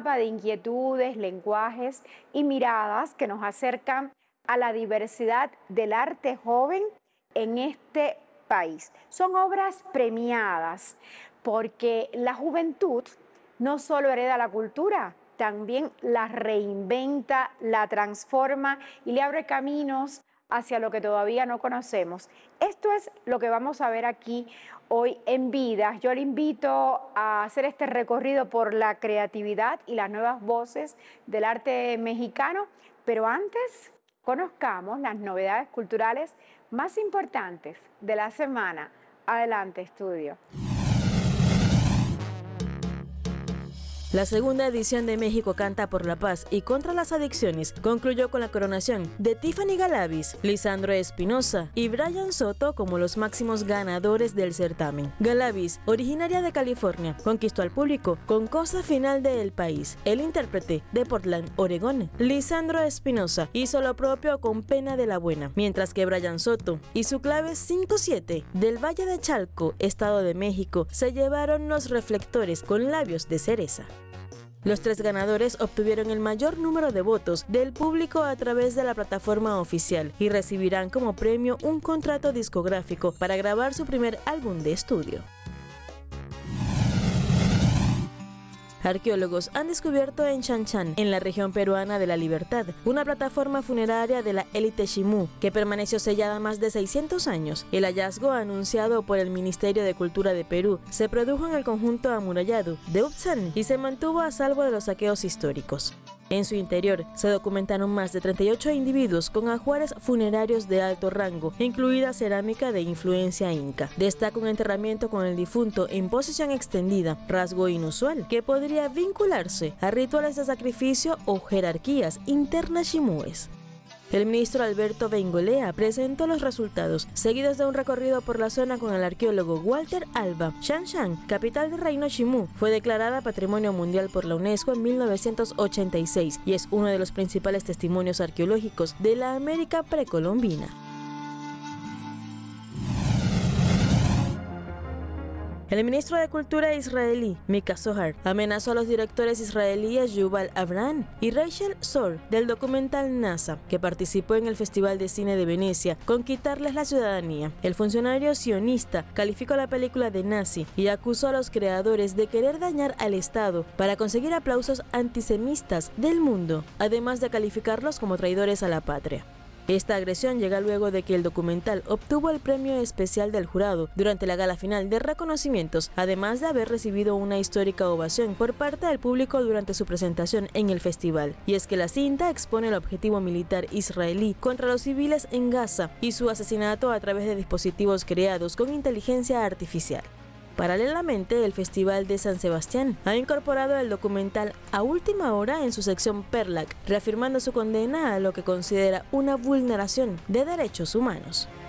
mapa de inquietudes, lenguajes y miradas que nos acercan a la diversidad del arte joven en este país. Son obras premiadas porque la juventud no solo hereda la cultura, también la reinventa, la transforma y le abre caminos hacia lo que todavía no conocemos. Esto es lo que vamos a ver aquí hoy en Vidas. Yo le invito a hacer este recorrido por la creatividad y las nuevas voces del arte mexicano, pero antes conozcamos las novedades culturales más importantes de la semana. Adelante, estudio. La segunda edición de México Canta por la Paz y contra las Adicciones concluyó con la coronación de Tiffany Galavis, Lisandro Espinosa y Brian Soto como los máximos ganadores del certamen. Galavis, originaria de California, conquistó al público con Cosa Final de El País, el intérprete de Portland, Oregón. Lisandro Espinosa hizo lo propio con Pena de la Buena, mientras que Brian Soto y su clave 5-7 del Valle de Chalco, Estado de México, se llevaron los reflectores con Labios de Cereza. Los tres ganadores obtuvieron el mayor número de votos del público a través de la plataforma oficial y recibirán como premio un contrato discográfico para grabar su primer álbum de estudio. Arqueólogos han descubierto en Chanchan, en la región peruana de La Libertad, una plataforma funeraria de la élite Ximú que permaneció sellada más de 600 años. El hallazgo, anunciado por el Ministerio de Cultura de Perú, se produjo en el conjunto amurallado de Upsan y se mantuvo a salvo de los saqueos históricos. En su interior se documentaron más de 38 individuos con ajuares funerarios de alto rango, incluida cerámica de influencia inca. Destaca un enterramiento con el difunto en posición extendida, rasgo inusual que podría vincularse a rituales de sacrificio o jerarquías internas ximúes. El ministro Alberto Bengolea presentó los resultados, seguidos de un recorrido por la zona con el arqueólogo Walter Alba. Chanchan, capital del reino Ximú, fue declarada Patrimonio Mundial por la UNESCO en 1986 y es uno de los principales testimonios arqueológicos de la América precolombina. El ministro de Cultura israelí, Mika Zohar, amenazó a los directores israelíes Yuval Abraham y Rachel Zor del documental NASA, que participó en el Festival de Cine de Venecia, con quitarles la ciudadanía. El funcionario sionista calificó la película de nazi y acusó a los creadores de querer dañar al Estado para conseguir aplausos antisemitas del mundo, además de calificarlos como traidores a la patria. Esta agresión llega luego de que el documental obtuvo el premio especial del jurado durante la gala final de reconocimientos, además de haber recibido una histórica ovación por parte del público durante su presentación en el festival. Y es que la cinta expone el objetivo militar israelí contra los civiles en Gaza y su asesinato a través de dispositivos creados con inteligencia artificial. Paralelamente, el Festival de San Sebastián ha incorporado el documental a última hora en su sección Perlac, reafirmando su condena a lo que considera una vulneración de derechos humanos.